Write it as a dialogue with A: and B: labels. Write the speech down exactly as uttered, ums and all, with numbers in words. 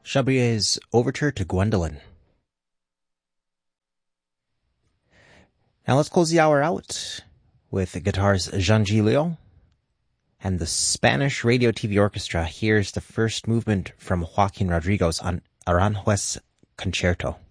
A: Chabrier's Overture to Gwendolen. Now let's close the hour out with guitars Jean Gilio and the Spanish Radio T V Orchestra. Here's the first movement from Joaquin Rodriguez on Aranjuez Concerto.